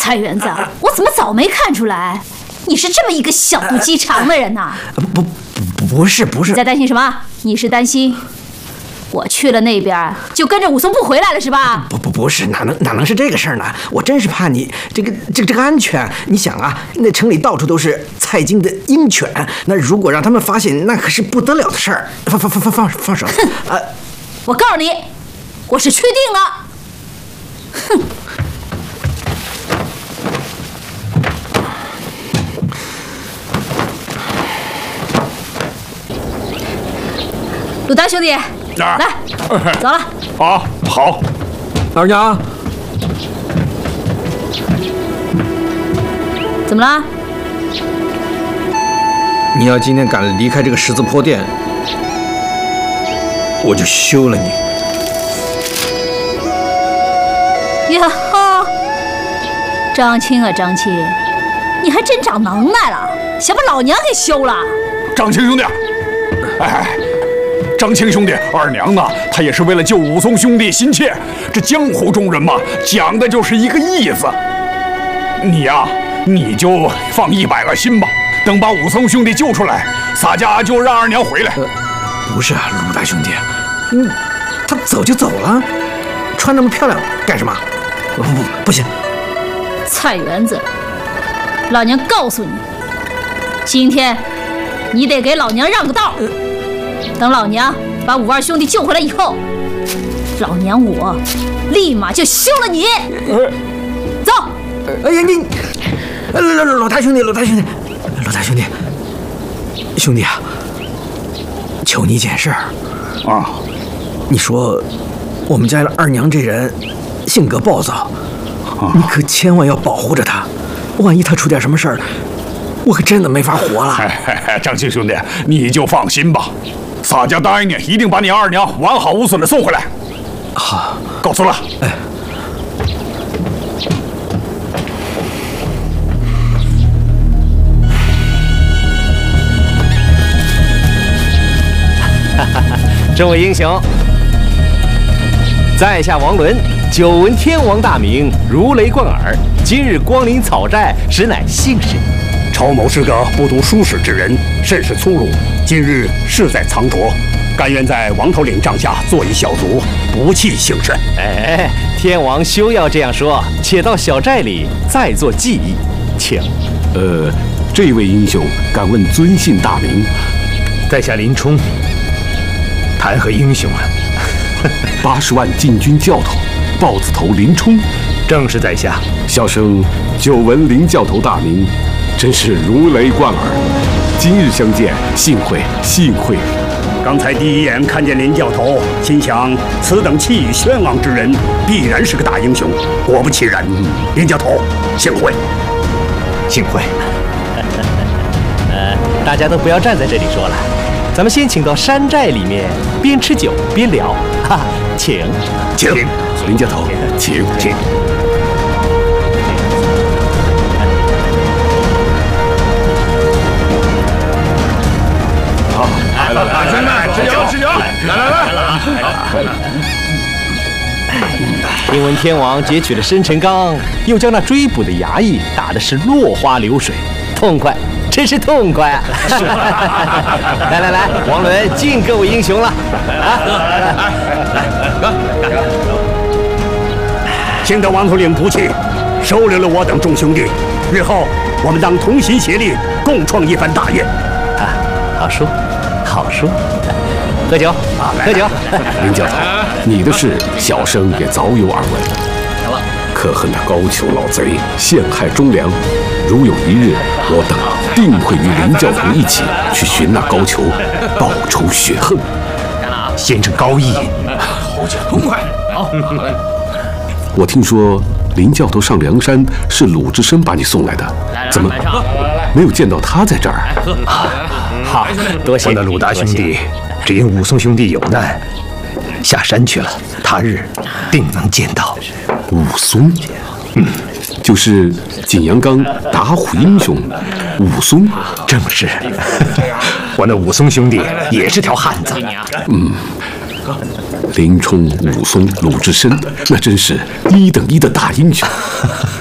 菜园子，我怎么早没看出来？你是这么一个小肚鸡肠的人呐！ 不是。 你在担心什么？你是担心我去了那边就跟着武松不回来了是吧？ 不是，哪能是这个事儿呢？我真是怕你这个安全。你想啊，那城里到处都是蔡京的鹰犬，那如果让他们发现，那可是不得了的事儿。放手！ 我告诉你，我是确定了。哼！鲁达兄弟，来，走了。 啊，好。 二娘， 怎么了？ 你要今天敢离开这个十字坡店，我就休了你。 呀哈，张青啊，张青，你还真长能耐了，想把老娘给休了？ 张青兄弟，张青兄弟，二娘呢？她也是为了救武松兄弟心切。这江湖中人嘛，讲的就是一个义字。你呀，你就放100个心吧。等把武松兄弟救出来，洒家就让二娘回来。 不是啊，鲁大兄弟，他走就走了，穿那么漂亮干什么？不行。 菜园子，老娘告诉你，今天你得给老娘让个道。等老娘把武二兄弟救回来以后，老娘我立马就休了你。走。 哎呀你，老大兄弟，兄弟啊，求你一件事儿啊！ 你说我们家的二娘这人性格暴躁，你可千万要保护着她，万一她出点什么事儿，我可真的没法活了。 张青兄弟，你就放心吧。洒家答应你，一定把你二娘完好无损的送回来。 好， 告辞了。 众位英雄，在下王伦，久闻天王大名，如雷贯耳。今日光临草寨，实乃幸事。 曹某是个不读书史之人，甚是粗鲁，今日事在滂沱，甘愿在王头领帐下做一小卒，不弃幸甚。 天王休要这样说，且到小寨里再做记忆，请。 这位英雄敢问尊姓大名？ 在下林冲。谈何英雄啊 ！80万禁军教头，豹子头林冲， 正是在下。 小生久闻林教头大名，真是如雷贯耳。今日相见，幸会。刚才第一眼看见林教头，心想此等气宇轩昂之人，必然是个大英雄。果不其然，林教头，幸会。 大家都不要站在这里说了。咱们先请到山寨里面，边吃酒边聊。请林教头，请。 好，来，兄弟，吃酒，来。 听闻天王劫取了生辰纲，又将那追捕的衙役打的是落花流水，痛快。真是痛快啊！来，王伦敬各位英雄了幸得王头领不弃，收留了我等众兄弟，日后我们当同心协力，共创一番大业。 好说，喝酒，喝酒。 林教头，你的事小生也早有耳闻。可恨那高俅老贼陷害忠良，如有一日，我等定会与林教头一起去寻那高俅，报仇雪恨。 先生高义， 痛快。 好。 我听说林教头上梁山是鲁智深把你送来的，怎么没有见到他在这儿？ 好，多谢。我的鲁大兄弟只因武松兄弟有难，下山去了，他日定能见到。 武松，就是景阳冈打虎英雄武松。 正是，我那武松兄弟也是条汉子。 林冲、武松、鲁智深，那真是1等1的大英雄。